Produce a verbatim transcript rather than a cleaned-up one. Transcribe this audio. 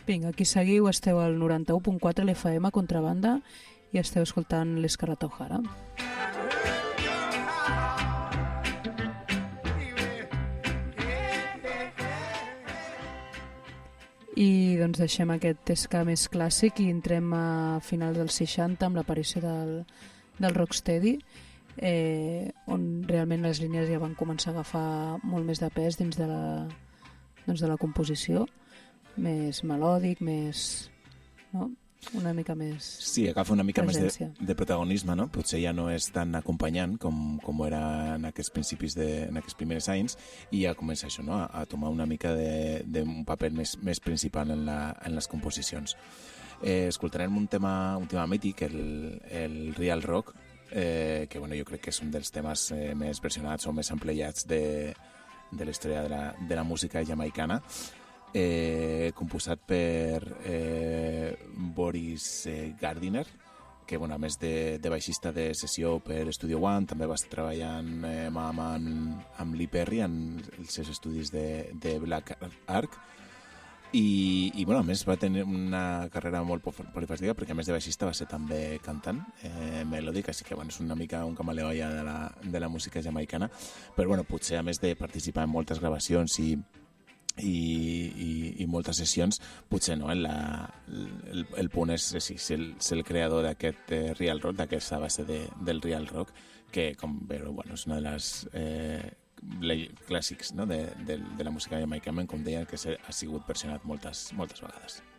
Vinga, aquí seguiu, esteu al noranta-u punt quatre l'F M Contrabanda i esteu escoltant l'Scarlett O'Hara. I doncs deixem aquest ska més clàssic i entrem a finals dels seixanta amb l'aparició del, del rocksteady, eh, on realment les línies ja van començar a agafar molt més de pes dins de la, doncs de la composició, més melòdic, més, no? Una mica més... Sí, agafa una mica presència. més de, de protagonisme, no? Potser ja no és tan acompanyant com, com era en aquests principis, de, en aquests primers anys, i ja comença això, no? A, a tomar una mica d'un paper més, més principal en, la, en les composicions. Eh, escoltarem un tema, un tema mític, el, el Real Rock, eh, que bueno, jo crec que és un dels temes eh, més versionats o més ampliats de, de la història de la, de la música jamaicana. Eh, composat per eh, Boris eh, Gardiner, que bueno, a més de, de baixista de sessió per Studio One, també va estar treballant eh, amb, amb, amb Lee Perry en els seus estudis de, de Black Ark, i, i bueno, a més va tenir una carrera molt polifacètica, perquè a més de baixista va ser també cantant eh, melòdic, així que bueno, és una mica un camaleó ja de la, de la música jamaicana, però bueno, potser a més de participar en moltes gravacions i I, i, i moltes sessions, potser no, la, el, el punt és, és, és el, ser el creador d'aquest eh, Real Rock, d'aquesta base de, del Real Rock, que com veure, bueno, és una de les eh, clàssics, no? de, de, de la música jamaicana, com deia, que ha sigut versionat moltes, moltes vegades.